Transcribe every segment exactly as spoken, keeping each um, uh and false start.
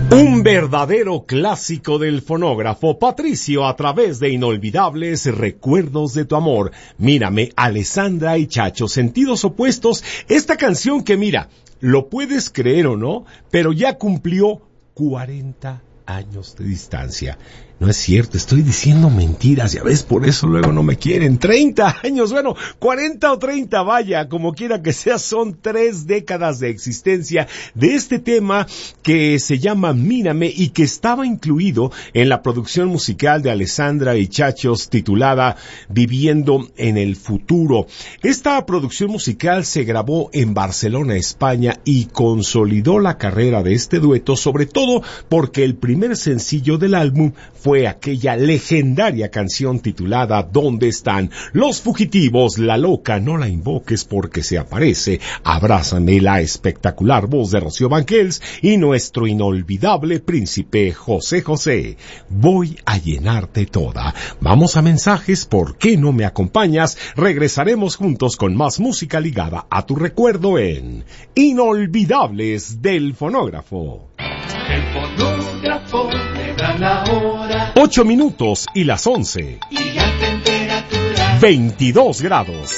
Un verdadero clásico del fonógrafo, Patricio, a través de inolvidables recuerdos de tu amor. Mírame, Alessandra y Chacho, sentidos opuestos. Esta canción que, mira, lo puedes creer o no, pero ya cumplió cuarenta años de distancia. No es cierto, estoy diciendo mentiras, ya ves, por eso luego no me quieren. treinta años, bueno, cuarenta o treinta, vaya, como quiera que sea, son tres décadas de existencia de este tema que se llama Mírame y que estaba incluido en la producción musical de Alessandra y Chachos titulada Viviendo en el Futuro. Esta producción musical se grabó en Barcelona, España, y consolidó la carrera de este dueto, sobre todo porque el primer sencillo del álbum fue fue aquella legendaria canción titulada ¿Dónde están los fugitivos? La loca, no la invoques porque se aparece. Abrázame, la espectacular voz de Rocío Banquels y nuestro inolvidable príncipe José José. Voy a llenarte toda. Vamos a mensajes, ¿por qué no me acompañas? Regresaremos juntos con más música ligada a tu recuerdo en Inolvidables del Fonógrafo. El fonógrafo me da la hora. Ocho minutos y las once. Y la temperatura. Veintidós grados.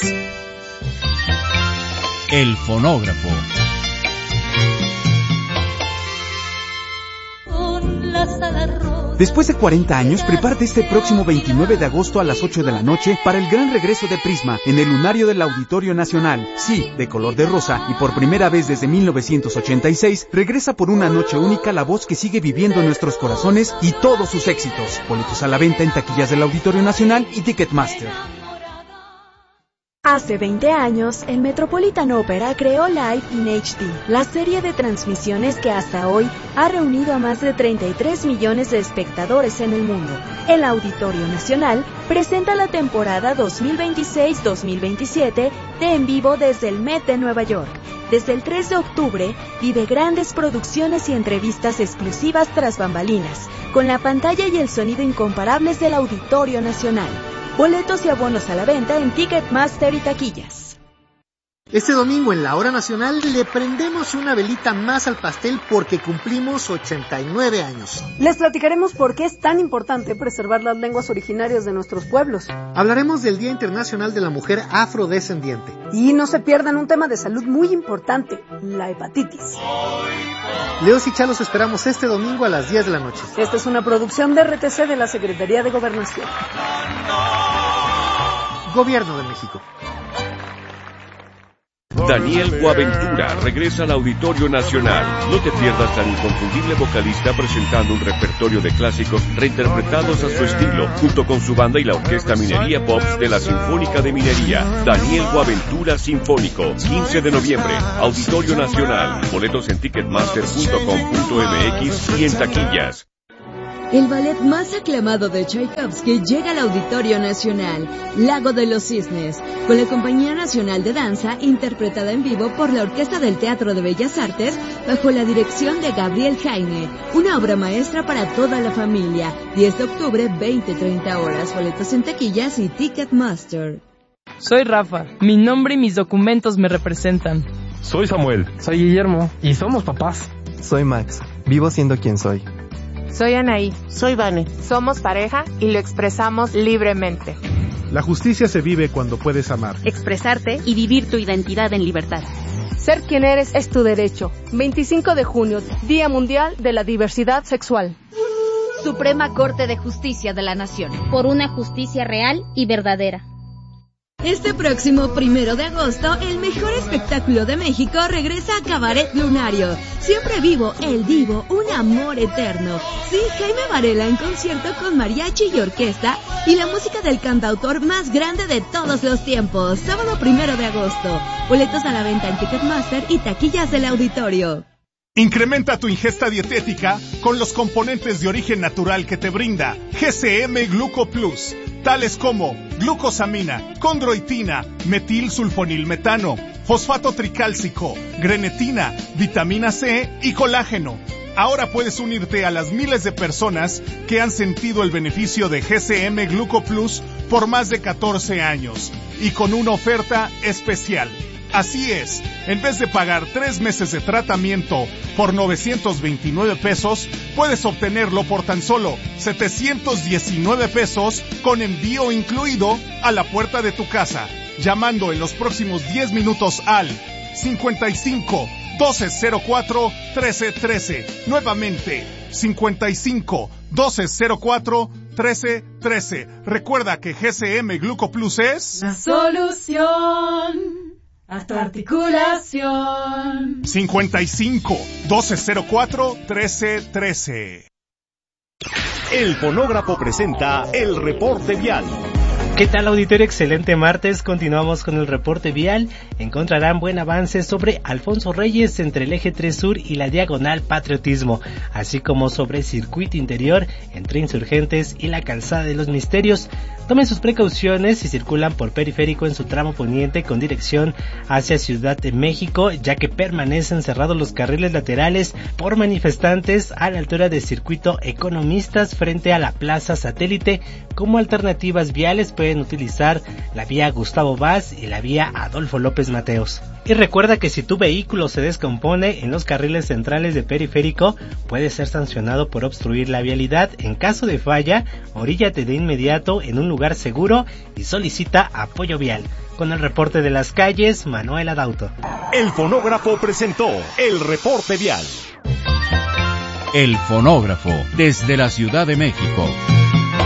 El fonógrafo. Con la sala roja. Después de cuarenta años, prepárate este próximo veintinueve de agosto a las ocho de la noche para el gran regreso de Prisma en el lunario del Auditorio Nacional. Sí, de color de rosa, y por primera vez desde mil novecientos ochenta y seis, regresa por una noche única la voz que sigue viviendo en nuestros corazones y todos sus éxitos. Boletos a la venta en taquillas del Auditorio Nacional y Ticketmaster. Hace veinte años, el Metropolitan Opera creó Live in H D, la serie de transmisiones que hasta hoy ha reunido a más de treinta y tres millones de espectadores en el mundo. El Auditorio Nacional presenta la temporada dos mil veintiséis dos mil veintisiete de En Vivo desde el Met de Nueva York. Desde el tres de octubre, vive grandes producciones y entrevistas exclusivas tras bambalinas, con la pantalla y el sonido incomparables del Auditorio Nacional. Boletos y abonos a la venta en Ticketmaster y taquillas. Este domingo en la Hora Nacional le prendemos una velita más al pastel porque cumplimos ochenta y nueve años. Les platicaremos por qué es tan importante preservar las lenguas originarias de nuestros pueblos. Hablaremos del Día Internacional de la Mujer Afrodescendiente. Y no se pierdan un tema de salud muy importante, la hepatitis. Leos y Chalos esperamos este domingo a las diez de la noche. Esta es una producción de R T C de la Secretaría de Gobernación. Gobierno de México. Daniel Boaventura regresa al Auditorio Nacional. No te pierdas al inconfundible vocalista presentando un repertorio de clásicos reinterpretados a su estilo, junto con su banda y la Orquesta Minería Pops de la Sinfónica de Minería. Daniel Boaventura Sinfónico, quince de noviembre, Auditorio Nacional. Boletos en ticketmaster punto com punto m x y en taquillas. El ballet más aclamado de Tchaikovsky llega al Auditorio Nacional, Lago de los Cisnes, con la Compañía Nacional de Danza, interpretada en vivo por la Orquesta del Teatro de Bellas Artes, bajo la dirección de Gabriel Jaime. Una obra maestra para toda la familia. diez de octubre, veinte treinta horas. Boletos en taquillas y Ticketmaster. Soy Rafa. Mi nombre y mis documentos me representan. Soy Samuel. Soy Guillermo. Y somos papás. Soy Max. Vivo siendo quien soy. Soy Anaí. Soy Vane. Somos pareja y lo expresamos libremente. La justicia se vive cuando puedes amar, expresarte y vivir tu identidad en libertad. Ser quien eres es tu derecho. veinticinco de junio, Día Mundial de la Diversidad Sexual. Suprema Corte de Justicia de la Nación. Por una justicia real y verdadera. Este próximo primero de agosto, el mejor espectáculo de México regresa a Cabaret Lunario. Siempre vivo, el divo, un amor eterno. Sí, Jaime Varela en concierto con mariachi y orquesta y la música del cantautor más grande de todos los tiempos. Sábado primero de agosto. Boletos a la venta en Ticketmaster y taquillas del Auditorio. Incrementa tu ingesta dietética con los componentes de origen natural que te brinda G C M Gluco Plus, tales como glucosamina, condroitina, metilsulfonilmetano, fosfato tricálcico, grenetina, vitamina C y colágeno. Ahora puedes unirte a las miles de personas que han sentido el beneficio de G C M Gluco Plus por más de catorce años y con una oferta especial. Así es, en vez de pagar tres meses de tratamiento por novecientos veintinueve pesos, puedes obtenerlo por tan solo setecientos diecinueve pesos con envío incluido a la puerta de tu casa, llamando en los próximos diez minutos al cincuenta y cinco, doce cero cuatro, trece trece. Nuevamente, cincuenta y cinco, doce cero cuatro, trece trece. Recuerda que G C M Glucoplus es la solución a tu articulación. cincuenta y cinco, doce cero cuatro, trece trece. El fonógrafo presenta el reporte vial. ¿Qué tal, auditorio? Excelente martes. Continuamos con el reporte vial. Encontrarán buen avance sobre Alfonso Reyes entre el eje tres Sur y la diagonal Patriotismo, así como sobre circuito interior entre Insurgentes y la calzada de los Misterios. Tomen sus precauciones si circulan por periférico en su tramo poniente con dirección hacia Ciudad de México, ya que permanecen cerrados los carriles laterales por manifestantes a la altura de Circuito Economistas frente a la Plaza Satélite. Como alternativas viales pueden utilizar la vía Gustavo Vaz y la vía Adolfo López Mateos. Y recuerda que si tu vehículo se descompone en los carriles centrales de periférico, puede ser sancionado por obstruir la vialidad. En caso de falla, oríllate de inmediato en un lugar seguro y solicita apoyo vial. Con el reporte de las calles, Manuel Adauto. El fonógrafo presentó el reporte vial. El fonógrafo, desde la Ciudad de México.